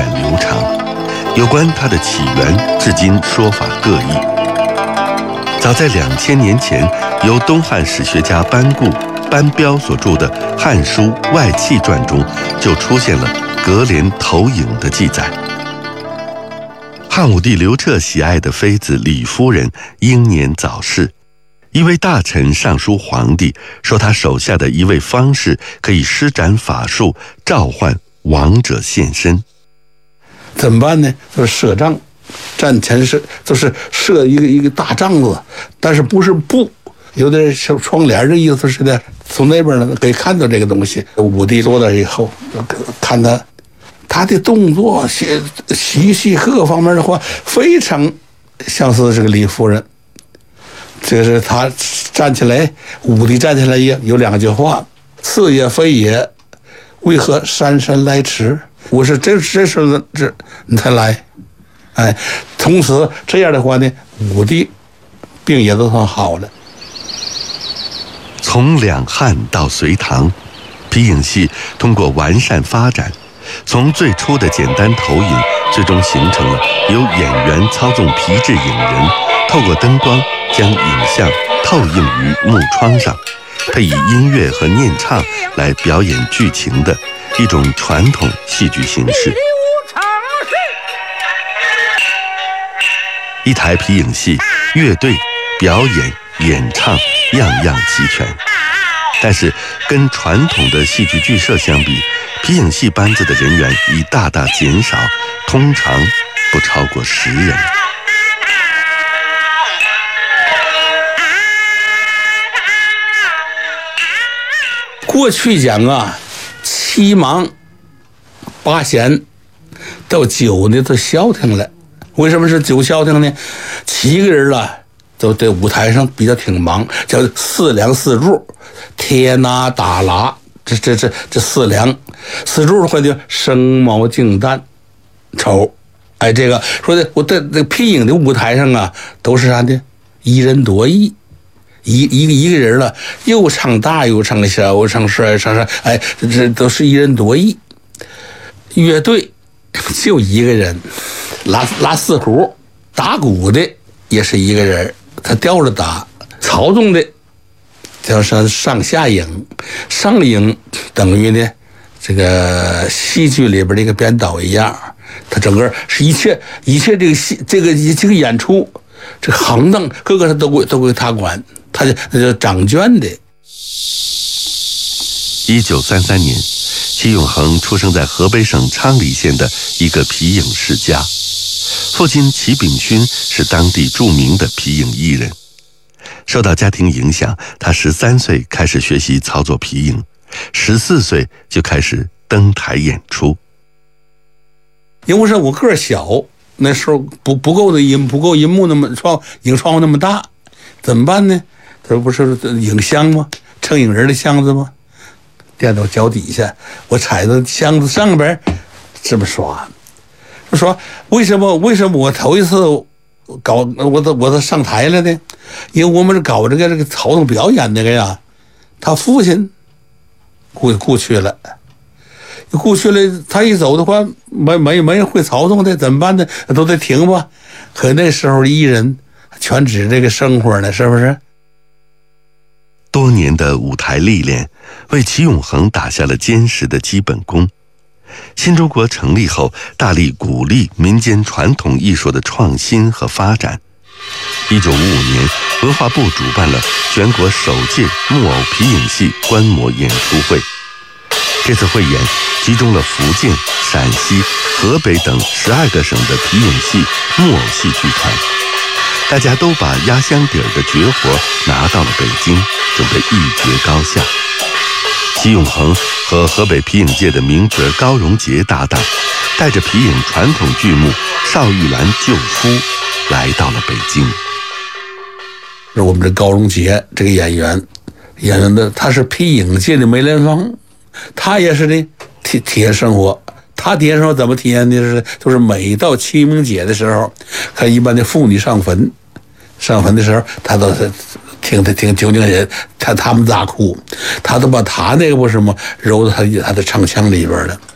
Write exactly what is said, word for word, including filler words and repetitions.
远流长，有关它的起源至今说法各异。早在两千年前，由东汉史学家班固、班彪所著的《汉书外戚传》中就出现了隔帘投影的记载。汉武帝刘彻喜爱的妃子李夫人英年早逝，一位大臣上书皇帝，说他手下的一位方士可以施展法术召唤亡者现身。 怎么办呢？就是设帐，战前是就是设一个一个大帐子，但是不是布，有点像窗帘的意思似的。从那边呢可以看到这个东西。武帝坐那以后，看他他的动作、习气各方面的话，非常像是这个李夫人。这个是他站起来，武帝站起来也有两句话：“是也非也，为何姗姗来迟？”我说这这时候这你才来，哎，从此这样的话呢，武帝病也都算好了。 从两汉到隋唐，皮影戏通过完善发展，从最初的简单投影，最终形成了由演员操纵皮质影人，透过灯光将影像透映于木窗上，配以音乐和念唱来表演剧情的一种传统戏剧形式。一台皮影戏，乐队、表演、演唱样样齐全。但是跟传统的戏剧剧社相比，皮影戏班子的人员已大大减少，通常不超过十人。 过去讲啊，七忙八闲到九呢都消停了。为什么是九消停呢？七个人了都在舞台上比较挺忙，叫四梁四柱，贴拿打拉，这这这这四梁。四柱的话就生毛净旦丑，哎，这个说的我在这皮影的舞台上啊，都是啥呢？一人多艺。一一个一个人了，又唱大又唱小，又唱帅唱帅，哎，这都是一人多艺。乐队就一个人，拉拉四胡，打鼓的也是一个人，他吊着打，操纵的叫上上下影，上影等于呢这个戏剧里边的一个编导一样，他整个是一切一切这个戏这个这个演出，这个行当各个他都归都归他管。他就那叫掌卷的。 一九三三年，戚永恒出生在河北省昌黎县的一个皮影世家，父亲戚炳勋是当地著名的皮影艺人。受到家庭影响，他十三岁开始学习操作皮影，十四岁就开始登台演出。 因为是我个儿小，那时候不不够的银不够银幕那么窗影窗户那么大，怎么办呢？这不是影箱吗？盛影人的箱子吗？垫到脚底下，我踩到箱子上边，这么刷。说为什么？为什么我头一次搞我都我都上台了呢？因为我们是搞这个这个操纵表演那个呀，他父亲故故去了，故去了，他一走的话，没没没人会操纵的，怎么办呢？都得停吧。可那时候艺人全指这个生活呢，是不是？ 多年的舞台历练，为戚永恒打下了坚实的基本功。新中国成立后，大力鼓励民间传统艺术的创新和发展。一九五五年，文化部主办了全国首届木偶皮影戏观摩演出会。这次汇演集中了福建、陕西、河北等十二个省的皮影戏、木偶戏剧团。大家都把压箱底儿的绝活拿到了北京，准备一决高下。戚永恒和河北皮影界的名角高荣杰搭档，带着皮影传统剧目《邵玉兰救夫》来到了北京。 是我们这高荣杰这个演员，演员的他是皮影界的梅兰芳，他也是呢体体验生活。他体验生活怎么体验的？是就是每到清明节的时候，看一般的妇女上坟。上坟的时候，他都是听他听究竟人，他他们咋哭，他都把他那个不什么揉到他他的唱腔里边了。